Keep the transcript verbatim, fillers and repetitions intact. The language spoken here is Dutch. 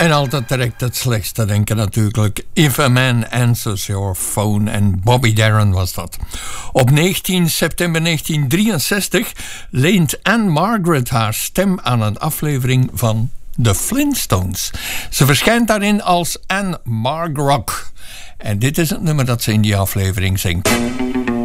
En altijd direct het slechtste denken natuurlijk. If a Man Answers Your Phone. En Bobby Darin was dat. Op negentien september negentien drieënzestig leent Anne Margaret haar stem aan een aflevering van The Flintstones. Ze verschijnt daarin als Anne Margrock. En dit is het nummer dat ze in die aflevering zingt.